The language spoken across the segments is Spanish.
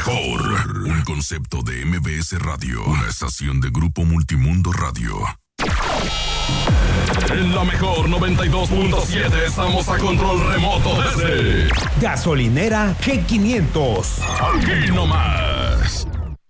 mejor. Un concepto de MBS Radio. Una estación de Grupo Multimundo Radio. En la mejor 92.7 estamos a control remoto desde Gasolinera G500. Aquí nomás.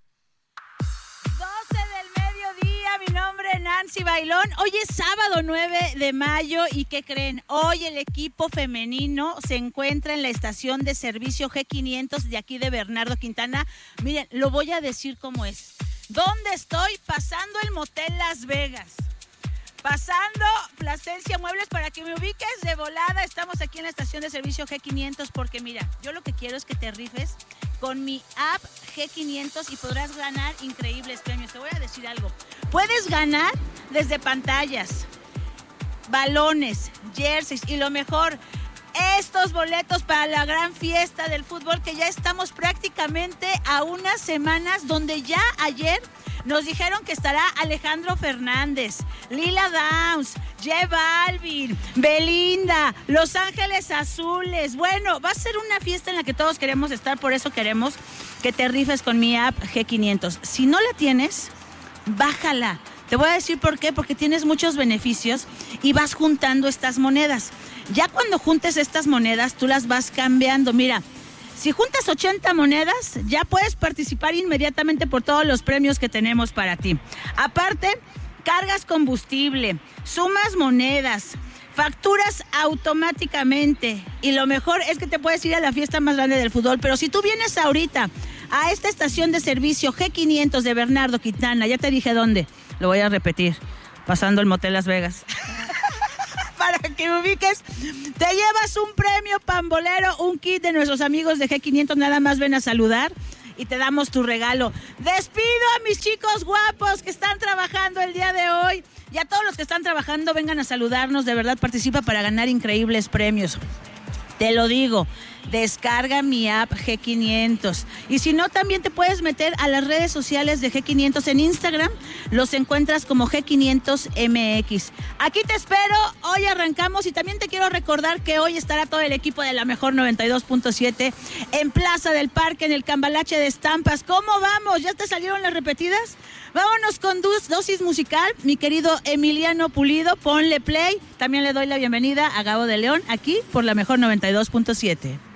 12 del mediodía, mi nombre es Nancy Bailón. Hoy es sábado 9 de mayo y ¿qué creen? Hoy el equipo femenino se encuentra en la estación de servicio G500 de aquí de Bernardo Quintana. Miren, lo voy a decir como es. ¿Dónde estoy? Pasando el motel Las Vegas. Pasando Plasencia Muebles para que me ubiques de volada. Estamos aquí en la estación de servicio G500 porque mira, yo lo que quiero es que te rifes con mi app G500 y podrás ganar increíbles premios. Te voy a decir algo. Puedes ganar desde pantallas, balones, jerseys y lo mejor, estos boletos para la gran fiesta del fútbol que ya estamos prácticamente a unas semanas, donde ya ayer nos dijeron que estará Alejandro Fernández, Lila Downs, J Balvin, Belinda, Los Ángeles Azules. Bueno, va a ser una fiesta en la que todos queremos estar, por eso queremos que te rifes con mi app G500. Si no la tienes, bájala. Te voy a decir por qué, porque tienes muchos beneficios y vas juntando estas monedas. Ya cuando juntes estas monedas, tú las vas cambiando. Mira, si juntas 80 monedas, ya puedes participar inmediatamente por todos los premios que tenemos para ti. Aparte, cargas combustible, sumas monedas, facturas automáticamente. Y lo mejor es que te puedes ir a la fiesta más grande del fútbol. Pero si tú vienes ahorita a esta estación de servicio G500 de Bernardo Quintana, ya te dije dónde, lo voy a repetir, pasando el motel Las Vegas. Para que me ubiques, te llevas un premio pambolero, un kit de nuestros amigos de G500, nada más ven a saludar y te damos tu regalo. Despido a mis chicos guapos que están trabajando el día de hoy y a todos los que están trabajando, vengan a saludarnos, de verdad participa para ganar increíbles premios. Te lo digo, descarga mi app G500. Y si no, también te puedes meter a las redes sociales de G500 en Instagram. Los encuentras como G500MX. Aquí te espero, hoy arrancamos y también te quiero recordar que hoy estará todo el equipo de la mejor 92.7 en Plaza del Parque, en el Cambalache de Estampas. ¿Cómo vamos? ¿Ya te salieron las repetidas? Vámonos con dosis musical, mi querido Emiliano Pulido, ponle play. También le doy la bienvenida a Gabo de León, aquí por la mejor 92.7.